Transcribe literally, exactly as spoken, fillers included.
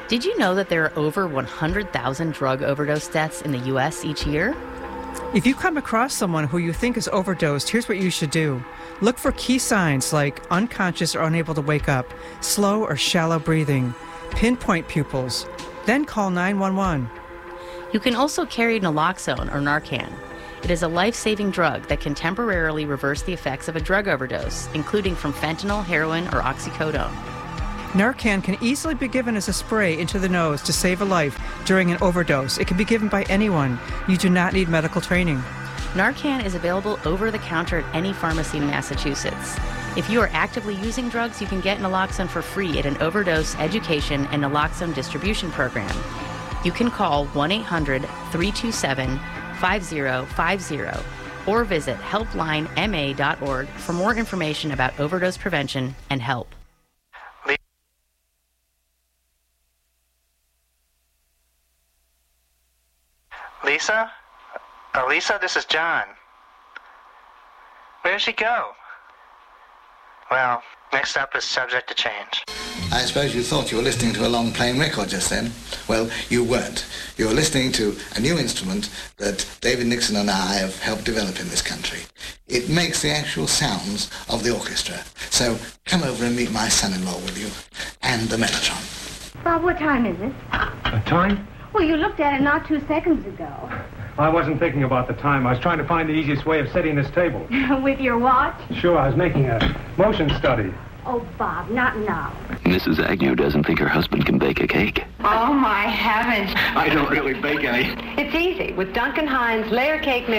Did you know that there are over one hundred thousand drug overdose deaths in the U S each year? If you come across someone who you think is overdosed, here's what you should do. Look for key signs like unconscious or unable to wake up, slow or shallow breathing, pinpoint pupils. Then call nine one one. You can also carry naloxone or Narcan. It is a life-saving drug that can temporarily reverse the effects of a drug overdose, including from fentanyl, heroin, or oxycodone. Narcan can easily be given as a spray into the nose to save a life during an overdose. It can be given by anyone. You do not need medical training. Narcan is available over the counter at any pharmacy in Massachusetts. If you are actively using drugs, you can get naloxone for free at an overdose education and naloxone distribution program. You can call one eight hundred three two seven five zero five zero or visit helpline m a dot org for more information about overdose prevention and help. Lisa? Oh, Lisa, this is John. Where did she go? Well, next up is Subject to Change. I suppose you thought you were listening to a long playing record just then. Well, you weren't. You were listening to a new instrument that David Nixon and I have helped develop in this country. It makes the actual sounds of the orchestra. So come over and meet my son-in-law, will you? And the mellotron. Bob, what time is it? A time? Well, you looked at it not two seconds ago. I wasn't thinking about the time. I was trying to find the easiest way of setting this table. With your watch? Sure, I was making a motion study. Oh, Bob, not now. Missus Agnew doesn't think her husband can bake a cake. Oh, my heavens. I don't really bake any. It's easy. With Duncan Hines layer cake mix.